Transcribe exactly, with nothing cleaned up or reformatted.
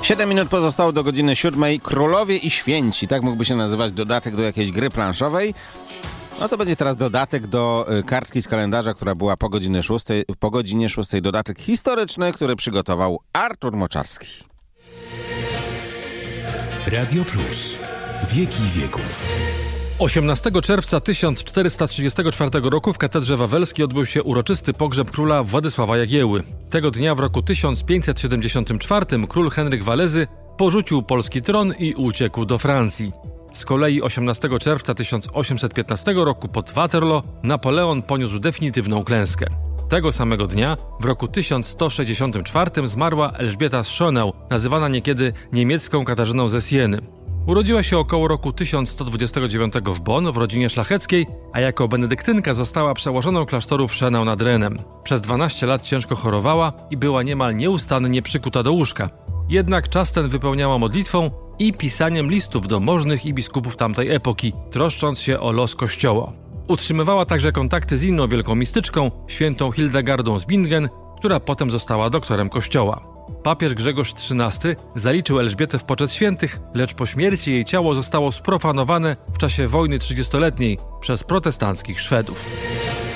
Siedem minut pozostało do godziny siódmej. Królowie i święci, tak mógłby się nazywać dodatek do jakiejś gry planszowej. No to będzie teraz dodatek do y, kartki z kalendarza, która była po godzinie szóstej. Po godzinie szóstej dodatek historyczny, który przygotował Artur Moczarski. Radio Plus. Wieki wieków. osiemnastego czerwca tysiąc czterysta trzydziestego czwartego roku w katedrze wawelskiej odbył się uroczysty pogrzeb króla Władysława Jagieły. Tego dnia w roku tysiąc pięćset siedemdziesiątym czwartym król Henryk Walezy porzucił polski tron i uciekł do Francji. Z kolei osiemnastego czerwca tysiąc osiemset piętnastego roku pod Waterloo Napoleon poniósł definitywną klęskę. Tego samego dnia, w roku tysiąc sto sześćdziesiątym czwartym zmarła Elżbieta z Schonau, nazywana niekiedy niemiecką Katarzyną ze Sieny. Urodziła się około roku tysiąc sto dwudziestego dziewiątego w Bonn w rodzinie szlacheckiej, a jako benedyktynka została przełożoną klasztoru w Schönau nad Renem. Przez dwanaście lat ciężko chorowała i była niemal nieustannie przykuta do łóżka. Jednak czas ten wypełniała modlitwą i pisaniem listów do możnych i biskupów tamtej epoki, troszcząc się o los Kościoła. Utrzymywała także kontakty z inną wielką mistyczką, świętą Hildegardą z Bingen, która potem została doktorem Kościoła. Papież Grzegorz trzynasty zaliczył Elżbietę w poczet świętych, lecz po śmierci jej ciało zostało sprofanowane w czasie wojny trzydziestoletniej przez protestanckich Szwedów.